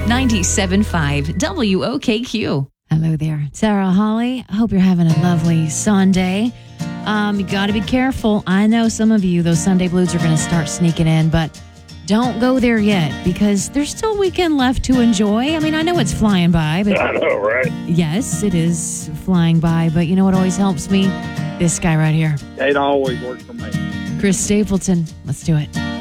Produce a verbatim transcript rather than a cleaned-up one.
ninety-seven point five W O K Q. Hello there. Sarah Holly. I hope you're having a lovely Sunday. Um, you got to be careful. I know some of you, those Sunday blues are going to start sneaking in, but don't go there yet because there's still a weekend left to enjoy. I mean, I know it's flying by, but I know, right? yes, it is flying by. But you know what always helps me? This guy right here. It always works for me. Chris Stapleton. Let's do it.